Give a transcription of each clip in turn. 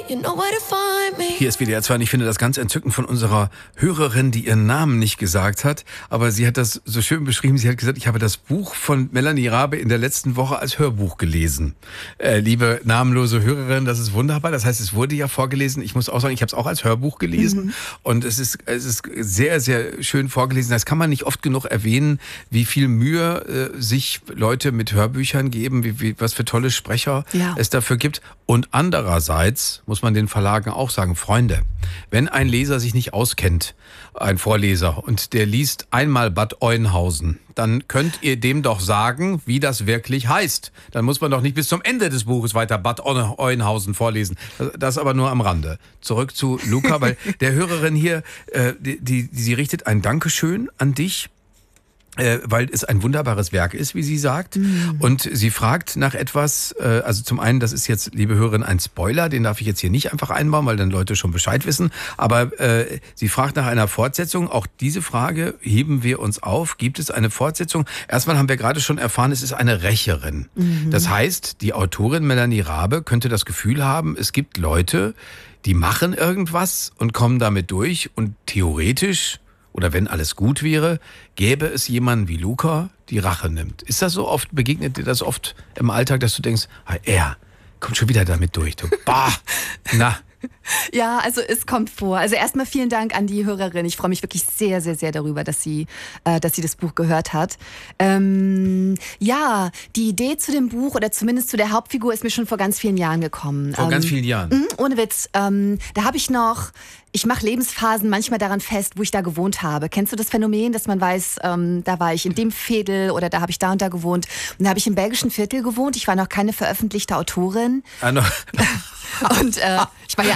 Hier ist WDR 2 und ich finde das ganz entzückend von unserer Hörerin, die ihren Namen nicht gesagt hat. Aber sie hat das so schön beschrieben. Sie hat gesagt, ich habe das Buch von Melanie Rabe in der letzten Woche als Hörbuch gelesen. Liebe namenlose Hörerin, das ist wunderbar. Das heißt, es wurde ja vorgelesen. Ich muss auch sagen, ich habe es auch als Hörbuch gelesen. Und es ist sehr, sehr schön vorgelesen. Das kann man nicht oft genug erwähnen, wie viel Mühe sich Leute mit Hörbüchern geben, was für tolle Sprecher es dafür gibt. Und andererseits muss man den Verlagen auch sagen, Freunde, wenn ein Leser sich nicht auskennt, ein Vorleser, und der liest einmal Bad Oeynhausen, dann könnt ihr dem doch sagen, wie das wirklich heißt. Dann muss man doch nicht bis zum Ende des Buches weiter Bad Oeynhausen vorlesen. Das aber nur am Rande. Zurück zu Luca, weil der Hörerin hier, sie richtet ein Dankeschön an dich, weil es ein wunderbares Werk ist, wie sie sagt. Und sie fragt nach etwas, also zum einen, das ist jetzt, liebe Hörerin, ein Spoiler, den darf ich jetzt hier nicht einfach einbauen, weil dann Leute schon Bescheid wissen. Aber sie fragt nach einer Fortsetzung. Auch diese Frage heben wir uns auf. Gibt es eine Fortsetzung? Erstmal haben wir gerade schon erfahren, es ist eine Rächerin. Das heißt, die Autorin Melanie Rabe könnte das Gefühl haben, es gibt Leute, die machen irgendwas und kommen damit durch und theoretisch, oder wenn alles gut wäre, gäbe es jemanden wie Luca, die Rache nimmt. Ist das so oft, begegnet dir das oft im Alltag, dass du denkst, er kommt schon wieder damit durch. Du, bah, na. Ja, also es kommt vor. Also erstmal vielen Dank an die Hörerin. Ich freue mich wirklich sehr, sehr, sehr darüber, dass sie das Buch gehört hat. Ja, die Idee zu dem Buch oder zumindest zu der Hauptfigur ist mir schon vor ganz vielen Jahren gekommen. Vor ganz vielen Jahren? Ohne Witz. Da habe ich mache Lebensphasen manchmal daran fest, wo ich da gewohnt habe. Kennst du das Phänomen, dass man weiß, da war ich in dem Viertel oder da habe ich da und da gewohnt. Und da habe ich im belgischen Viertel gewohnt. Ich war noch keine veröffentlichte Autorin. Und ich war ja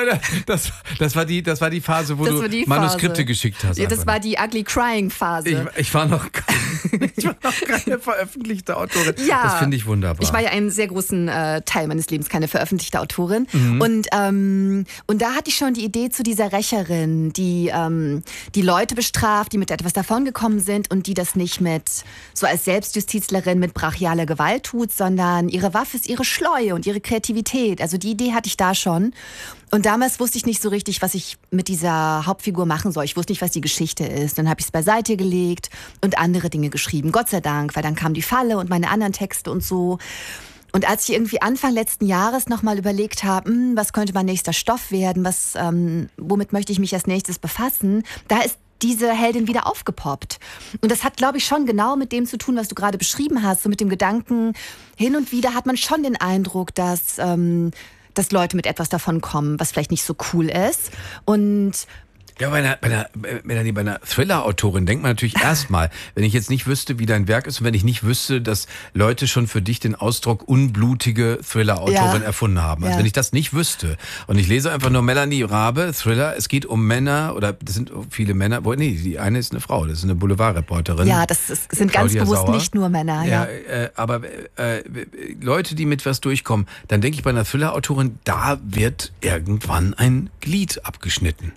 das war die Phase, wo du Manuskripte geschickt hast. Ja, das war die Ugly Crying Phase. Ich war noch keine veröffentlichte Autorin. Ja, das finde ich wunderbar. Ich war ja einen sehr großen Teil meines Lebens keine veröffentlichte Autorin. Und da hatte ich schon die Idee zu dieser Rächerin, die Leute bestraft, die mit etwas davongekommen sind und die das nicht so als Selbstjustizlerin mit brachialer Gewalt tut, sondern ihre Waffe ist ihre Schleue und ihre Kreativität. Also die Idee hatte ich da schon. Und damals wusste ich nicht so richtig, was ich mit dieser Hauptfigur machen soll. Ich wusste nicht, was die Geschichte ist. Dann habe ich es beiseite gelegt und andere Dinge geschrieben. Gott sei Dank, weil dann kam die Falle und meine anderen Texte und so. Und als ich irgendwie Anfang letzten Jahres nochmal überlegt habe, was könnte mein nächster Stoff werden, womit möchte ich mich als nächstes befassen, da ist diese Heldin wieder aufgepoppt. Und das hat, glaube ich, schon genau mit dem zu tun, was du gerade beschrieben hast. So mit dem Gedanken, hin und wieder hat man schon den Eindruck, dass Leute mit etwas davon kommen, was vielleicht nicht so cool ist. Und ja, bei einer Thriller-Autorin denkt man natürlich erstmal, wenn ich jetzt nicht wüsste, wie dein Werk ist und wenn ich nicht wüsste, dass Leute schon für dich den Ausdruck unblutige Thriller-Autorin erfunden haben. Also wenn ich das nicht wüsste und ich lese einfach nur Melanie Rabe, Thriller, es geht um Männer oder das sind viele Männer, die eine ist eine Frau, das ist eine Boulevardreporterin. Ja, sind ganz bewusst Sauer. Nicht nur Männer. Ja. Aber Leute, die mit was durchkommen, dann denke ich bei einer Thriller-Autorin, da wird irgendwann ein Glied abgeschnitten.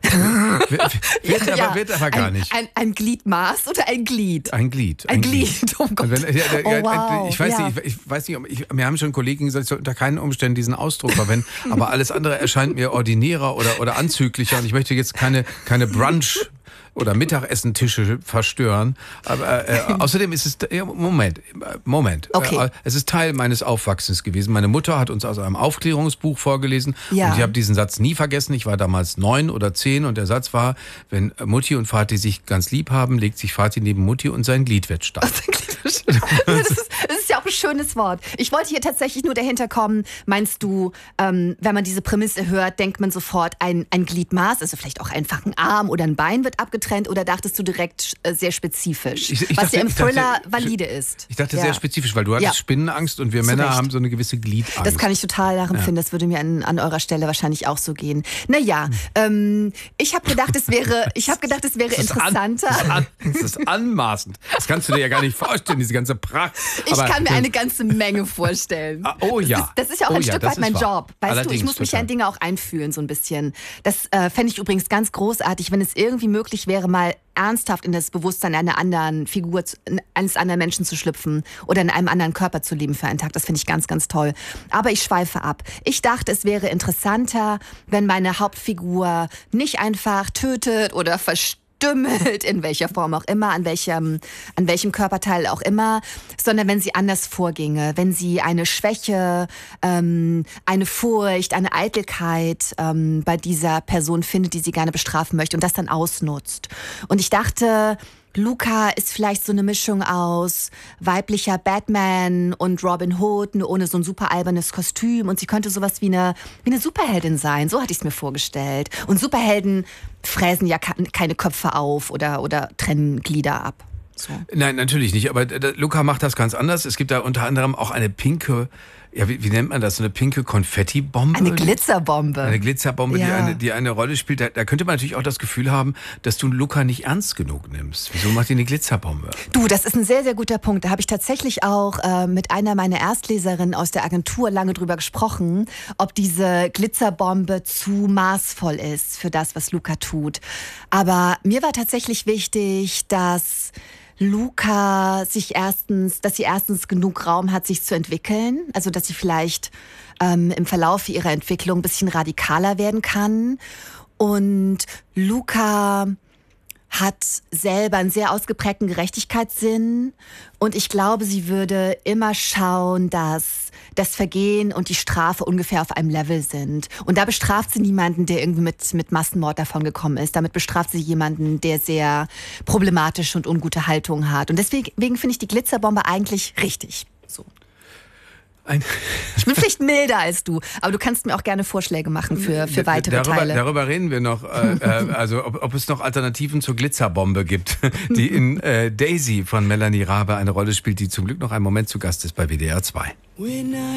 Wird aber gar nicht. Ein Gliedmaß oder ein Glied? Ein Glied. Oh Gott. Wow. Ich weiß nicht, mir haben schon Kollegen gesagt, ich soll unter keinen Umständen diesen Ausdruck verwenden, aber alles andere erscheint mir ordinärer oder anzüglicher und ich möchte jetzt keine Brunch oder Mittagessentische verstören. Aber außerdem ist es... Moment. Okay. Es ist Teil meines Aufwachsens gewesen. Meine Mutter hat uns aus einem Aufklärungsbuch vorgelesen. Ja. Und ich habe diesen Satz nie vergessen. Ich war damals 9 oder 10 und der Satz war, wenn Mutti und Vati sich ganz lieb haben, legt sich Vati neben Mutti und sein Glied wird stark. Das ist ja auch ein schönes Wort. Ich wollte hier tatsächlich nur dahinter kommen, meinst du, wenn man diese Prämisse hört, denkt man sofort ein Gliedmaß, also vielleicht auch einfach ein Arm oder ein Bein wird abgetrennt oder dachtest du direkt sehr spezifisch, was ja im Thriller valide ist? Ich dachte sehr spezifisch, weil du hattest Spinnenangst und wir Männer haben so eine gewisse Gliedangst. Das kann ich total nachempfinden, das würde mir an eurer Stelle wahrscheinlich auch so gehen. Naja, ich habe gedacht, es wäre interessanter. Das ist anmaßend. Das kannst du dir ja gar nicht vorstellen, diese ganze Pracht. Ich kann mir eine ganze Menge vorstellen. Oh ja. Das ist ja auch ein Stück weit mein Job. Weißt Allerdings, du, ich muss mich ja in Dinge auch einfühlen, so ein bisschen. Das fände ich übrigens ganz großartig, wenn es irgendwie möglich wäre, wäre, mal ernsthaft in das Bewusstsein einer anderen Figur, eines anderen Menschen zu schlüpfen oder in einem anderen Körper zu leben für einen Tag. Das finde ich ganz, ganz toll. Aber ich schweife ab. Ich dachte, es wäre interessanter, wenn meine Hauptfigur nicht einfach tötet oder verstümmelt, in welcher Form auch immer, an welchem Körperteil auch immer, sondern wenn sie anders vorginge, wenn sie eine Schwäche, eine Furcht, eine Eitelkeit bei dieser Person findet, die sie gerne bestrafen möchte und das dann ausnutzt. Und ich dachte, Luca ist vielleicht so eine Mischung aus weiblicher Batman und Robin Hood, nur ohne so ein super albernes Kostüm. Und sie könnte sowas wie eine Superheldin sein. So hatte ich es mir vorgestellt. Und Superhelden fräsen ja keine Köpfe auf oder trennen Glieder ab. So. Nein, natürlich nicht. Aber Luca macht das ganz anders. Es gibt da unter anderem auch eine pinke, wie nennt man das? So eine pinke Konfettibombe? Eine Glitzerbombe. Eine Glitzerbombe, Ja. die eine Rolle spielt. Da könnte man natürlich auch das Gefühl haben, dass du Luca nicht ernst genug nimmst. Wieso macht die eine Glitzerbombe? Du, das ist ein sehr, sehr guter Punkt. Da habe ich tatsächlich auch mit einer meiner Erstleserinnen aus der Agentur lange drüber gesprochen, ob diese Glitzerbombe zu maßvoll ist für das, was Luca tut. Aber mir war tatsächlich wichtig, dass sie erstens genug Raum hat, sich zu entwickeln. Also, dass sie vielleicht im Verlauf ihrer Entwicklung ein bisschen radikaler werden kann. Und Luca hat selber einen sehr ausgeprägten Gerechtigkeitssinn. Und ich glaube, sie würde immer schauen, dass das Vergehen und die Strafe ungefähr auf einem Level sind. Und da bestraft sie niemanden, der irgendwie mit Massenmord davongekommen ist. Damit bestraft sie jemanden, der sehr problematische und ungute Haltung hat. Und deswegen finde ich die Glitzerbombe eigentlich richtig. So. Ich bin vielleicht milder als du, aber du kannst mir auch gerne Vorschläge machen für weitere Teile. Darüber reden wir noch, also ob es noch Alternativen zur Glitzerbombe gibt, die in Daisy von Melanie Rabe eine Rolle spielt, die zum Glück noch einen Moment zu Gast ist bei WDR 2.